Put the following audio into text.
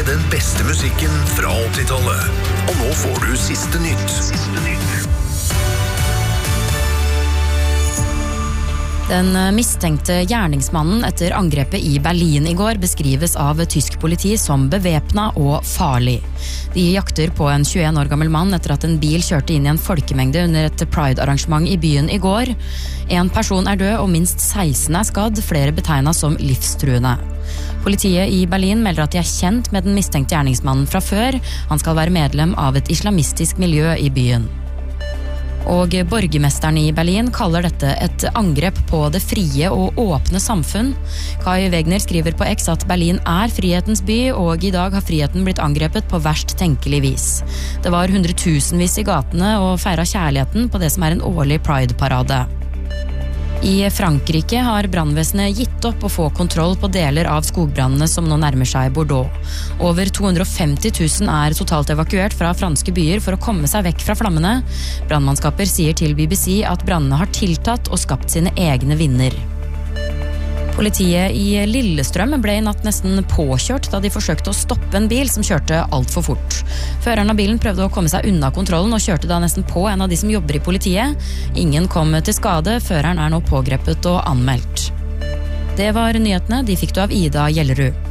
Den beste musikken fra 80-tallet. Og nå får du siste nytt. Den mistenkte gjerningsmannen etter angrepet i Berlin i går beskrives av tysk politi som bevæpnet og farlig. De jakter på en 21 år gammel mann etter at en bil kjørte inn i en folkemengde under et Pride-arrangement i byen i går. En person er død og minst 16 er skadd, flere betegnet som livstruende. Politiet i Berlin melder at de er kjent med den mistenkte gjerningsmannen fra før. Han skal være medlem av et islamistisk miljø i byen. Og borgermesteren i Berlin kaller dette et angrep på det frie og åpne samfunn. Kai Wegner skriver på X at Berlin er frihetens by, og i dag har friheten blitt angrepet på verst tenkelig vis. Det var hundretusenvis i gatene og feiret kjærligheten på det som er en årlig Pride-parade. I Frankrike har brannvesenet gitt opp å få kontroll på deler av skogbrannene som nå nærmer seg Bordeaux. Over 250 000 er totalt evakuert fra franske byer for å komme seg vekk fra flammene. Brannmannskaper sier til BBC at brannene har tiltatt og skapt sine egne vinder. Politiet i Lillestrøm ble i natt nesten påkjørt da de forsøkte å stoppe en bil som kjørte alt for fort. Føreren av bilen prøvde å komme seg unna kontrollen og kjørte da nesten på en av de som jobber i politiet. Ingen kom til skade, føreren er nå pågrepet og anmeldt. Det var nyhetene, de fikk du av Ida Gjellerud.